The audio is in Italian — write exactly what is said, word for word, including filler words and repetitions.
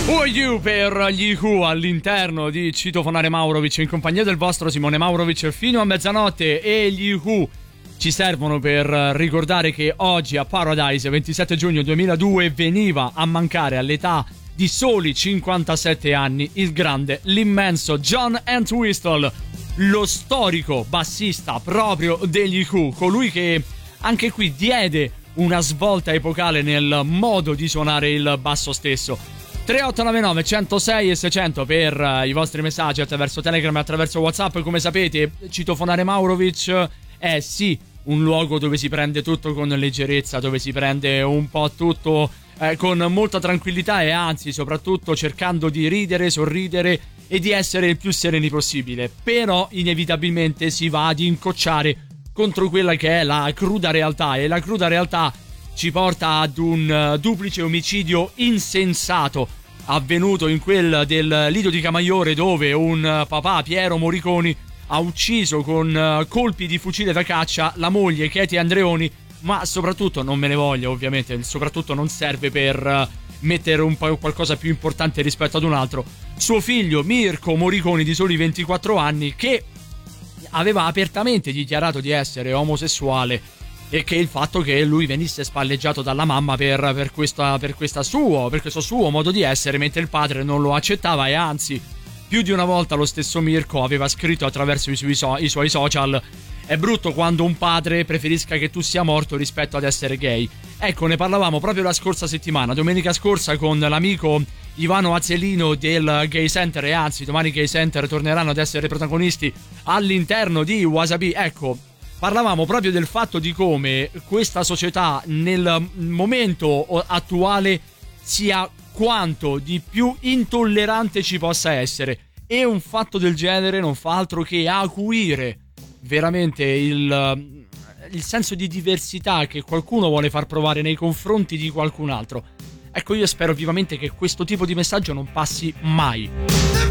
Who Are You per gli Who all'interno di Citofonare Maurovic in compagnia del vostro Simone Maurovic fino a mezzanotte. E gli Who ci servono per ricordare che oggi a Paradise, ventisette giugno duemiladue, veniva a mancare all'età di soli cinquantasette anni il grande, l'immenso John Entwistle, lo storico bassista proprio degli Who, colui che anche qui diede una svolta epocale nel modo di suonare il basso stesso. tre otto nove nove uno zero sei e seicento per uh, i vostri messaggi attraverso Telegram e attraverso WhatsApp. Come sapete, Citofonare Maurovic è sì un luogo dove si prende tutto con leggerezza, dove si prende un po' tutto eh, con molta tranquillità e anzi soprattutto cercando di ridere, sorridere e di essere il più sereni possibile. Però inevitabilmente si va ad incocciare contro quella che è la cruda realtà, e la cruda realtà ci porta ad un uh, duplice omicidio insensato avvenuto in quel del Lido di Camaiore, dove un uh, papà, Piero Moriconi, ha ucciso con uh, colpi di fucile da caccia la moglie Katie Andreoni. Ma soprattutto, non me ne voglio ovviamente, il soprattutto non serve per uh, mettere un po' qualcosa più importante rispetto ad un altro, suo figlio Mirko Moriconi di soli ventiquattro anni, che aveva apertamente dichiarato di essere omosessuale, e che il fatto che lui venisse spalleggiato dalla mamma per, per, questa, per, questa suo, per questo suo modo di essere, mentre il padre non lo accettava. E anzi, più di una volta lo stesso Mirko aveva scritto attraverso i suoi, so, i suoi social: è brutto quando un padre preferisca che tu sia morto rispetto ad essere gay. Ecco, ne parlavamo proprio la scorsa settimana, domenica scorsa, con l'amico Ivano Azzelino del Gay Center, e anzi domani Gay Center torneranno ad essere protagonisti all'interno di Wasabi. Ecco, parlavamo proprio del fatto di come questa società nel momento attuale sia quanto di più intollerante ci possa essere, e un fatto del genere non fa altro che acuire veramente il, il senso di diversità che qualcuno vuole far provare nei confronti di qualcun altro. Ecco, io spero vivamente che questo tipo di messaggio non passi mai.